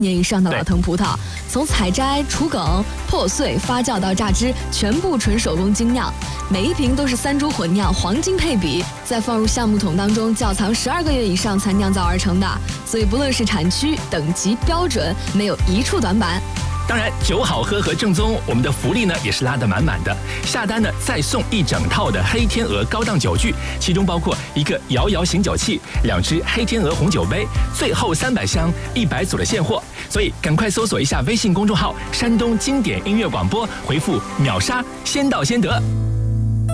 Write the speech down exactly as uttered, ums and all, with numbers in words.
年以上的老藤葡萄，从采摘、除梗、破碎、发酵到榨汁，全部纯手工精酿。每一瓶都是三株混酿，黄金配比，再放入橡木桶当中窖藏十二个月以上才酿造而成的。所以不论是产区、等级、标准，没有一处短板。 当然，酒好喝和正宗，我们的福利呢也是拉得满满的。下单呢再送一整套的黑天鹅高档酒具，其中包括一个摇摇醒酒器、两只黑天鹅红酒杯，最后三百箱一百组的现货。所以赶快搜索一下微信公众号“山东经典音乐广播”，回复“秒杀”，先到先得。